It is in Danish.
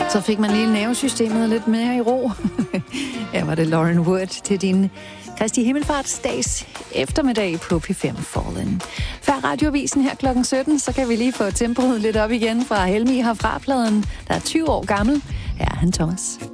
Så fik man lige nervesystemet lidt mere i ro. Her var det Lauren Wood til din Kristi Himmelfartsdags eftermiddag på P5 Fallen. Før Radioavisen her klokken 17, så kan vi lige få tempoet lidt op igen fra Helmi herfra-pladen, der er 20 år gammel. Her er han, Thomas.